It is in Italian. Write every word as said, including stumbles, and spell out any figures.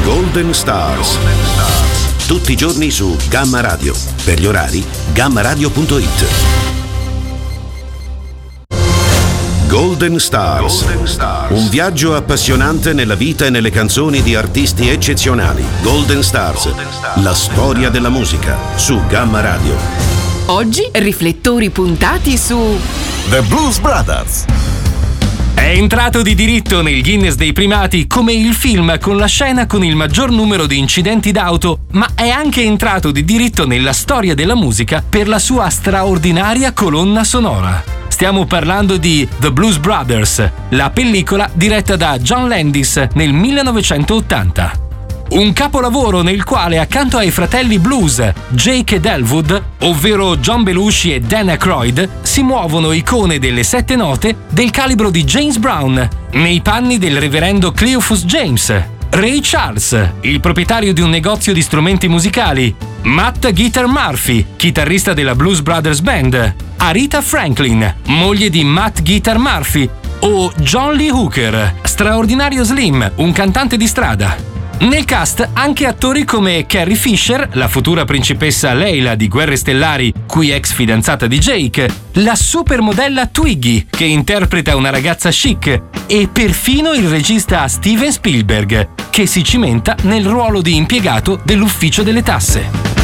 Golden Stars. Tutti i giorni su Gamma Radio. Per gli orari, gamma radio punto it. Golden Stars. Golden Stars. Un viaggio appassionante nella vita e nelle canzoni di artisti eccezionali. Golden Stars. Golden Stars. La storia della musica su Gamma Radio. Oggi riflettori puntati su The Blues Brothers. È entrato di diritto nel Guinness dei primati come il film con la scena con il maggior numero di incidenti d'auto, ma è anche entrato di diritto nella storia della musica per la sua straordinaria colonna sonora. Stiamo parlando di The Blues Brothers, la pellicola diretta da John Landis nel millenovecentottanta. Un capolavoro nel quale accanto ai fratelli blues Jake ed Elwood, ovvero John Belushi e Dan Aykroyd, si muovono icone delle sette note del calibro di James Brown, nei panni del reverendo Cleophas James, Ray Charles, il proprietario di un negozio di strumenti musicali, Matt Guitar Murphy, chitarrista della Blues Brothers Band, Aretha Franklin, moglie di Matt Guitar Murphy, o John Lee Hooker, straordinario Slim, un cantante di strada. Nel cast anche attori come Carrie Fisher, la futura principessa Leila di Guerre Stellari, cui ex fidanzata di Jake, la supermodella Twiggy, che interpreta una ragazza chic, e perfino il regista Steven Spielberg, che si cimenta nel ruolo di impiegato dell'ufficio delle tasse.